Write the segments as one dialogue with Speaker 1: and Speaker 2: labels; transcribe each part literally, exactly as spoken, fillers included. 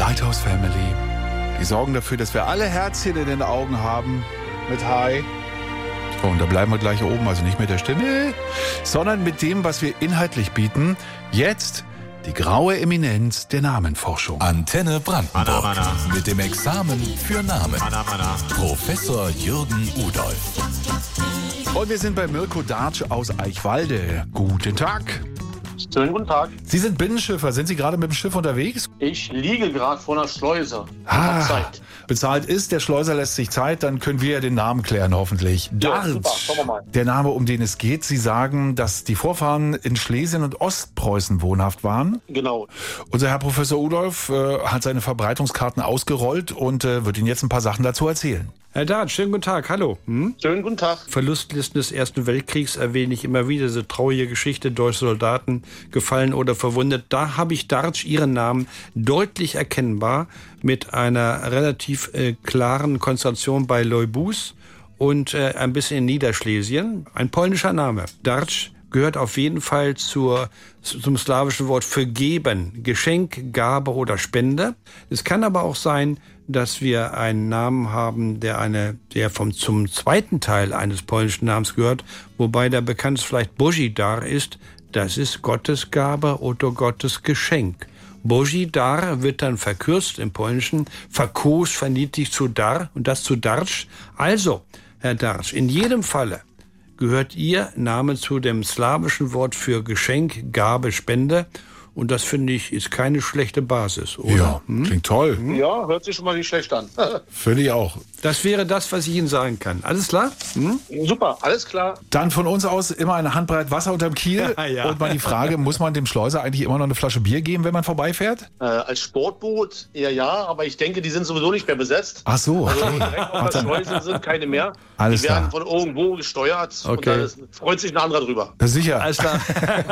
Speaker 1: Lighthouse Family. Die sorgen dafür, dass wir alle Herzchen in den Augen haben. Mit Hi. Oh, und da bleiben wir gleich oben, also nicht mit der Stimme, sondern mit dem, was wir inhaltlich bieten. Jetzt die graue Eminenz der Namenforschung.
Speaker 2: Antenne Brandenburg.
Speaker 3: Mana, mana.
Speaker 2: Mit dem Examen für Namen.
Speaker 3: Mana, mana.
Speaker 2: Professor Jürgen Udolf.
Speaker 1: Und wir sind bei Mirko Dartsch aus Eichwalde. Guten Tag.
Speaker 4: Schönen guten Tag.
Speaker 1: Sie sind Binnenschiffer. Sind Sie gerade mit dem Schiff unterwegs?
Speaker 4: Ich liege gerade vor einer Schleuse.
Speaker 1: Ah,
Speaker 4: Hab Zeit.
Speaker 1: bezahlt ist, der Schleuser lässt sich Zeit, dann können wir ja den Namen klären, hoffentlich.
Speaker 4: Ja,
Speaker 1: Dartsch,
Speaker 4: super, schauen wir mal.
Speaker 1: der Name, um den es geht. Sie sagen, dass die Vorfahren in Schlesien und Ostpreußen wohnhaft waren.
Speaker 4: Genau.
Speaker 1: Unser Herr Professor Udolf äh, hat seine Verbreitungskarten ausgerollt und äh, wird Ihnen jetzt ein paar Sachen dazu erzählen.
Speaker 5: Herr Dartsch, schönen guten Tag, hallo. Hm?
Speaker 4: Schönen guten Tag.
Speaker 5: Verlustlisten des Ersten Weltkriegs erwähne ich immer wieder, diese traurige Geschichte, deutsche Soldaten gefallen oder verwundet. Da habe ich Dartsch, Ihren Namen, deutlich erkennbar mit einer relativ äh, klaren Konzentration bei Leubus und äh, ein bisschen in Niederschlesien. Ein polnischer Name. Dartsch gehört auf jeden Fall zur, zum slawischen Wort für geben, Geschenk, Gabe oder Spende. Es kann aber auch sein, dass wir einen Namen haben, der eine, der vom zum zweiten Teil eines polnischen Namens gehört, wobei der bekannt vielleicht Boží-dar ist. Das ist Gottes Gabe oder Gottes Geschenk. Boží-dar wird dann verkürzt im Polnischen, verkost, verniedlicht zu dar und das zu Dartsch. Also, Herr Dartsch, in jedem Falle gehört Ihr Name zu dem slawischen Wort für Geschenk, Gabe, Spende. Und das, finde ich, ist keine schlechte Basis, oder?
Speaker 1: Ja, hm? Klingt toll.
Speaker 4: Ja, hört sich schon mal nicht schlecht an.
Speaker 1: Finde ich auch.
Speaker 5: Das wäre das, was ich Ihnen sagen kann. Alles klar? Hm?
Speaker 4: Super, alles klar.
Speaker 1: Dann von uns aus immer eine Handbreit Wasser unterm Kiel.
Speaker 5: Ja, ja.
Speaker 1: Und mal die Frage, muss man dem Schleuser eigentlich immer noch eine Flasche Bier geben, wenn man vorbeifährt?
Speaker 4: Äh, als Sportboot eher ja, aber ich denke, die sind sowieso nicht mehr besetzt.
Speaker 1: Ach so,
Speaker 4: Also
Speaker 1: okay.
Speaker 4: direkt auf
Speaker 1: Ach,
Speaker 4: der
Speaker 1: dann,
Speaker 4: Schleuse sind keine mehr.
Speaker 1: Alles
Speaker 4: die werden
Speaker 1: klar.
Speaker 4: von irgendwo gesteuert und
Speaker 5: Okay.
Speaker 4: da ist, freut sich ein anderer drüber.
Speaker 1: sicher.
Speaker 5: Alles klar.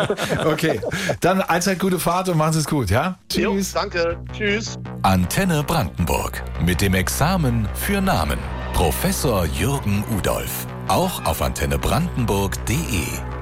Speaker 1: Okay. Dann allzeit gute Fahrt und machen Sie es gut, ja?
Speaker 4: Jo,
Speaker 1: Tschüss.
Speaker 4: danke. Tschüss.
Speaker 2: Antenne Brandenburg. Mit dem Examen für Namen. Professor Jürgen Udolf. Auch auf antenne brandenburg punkt de.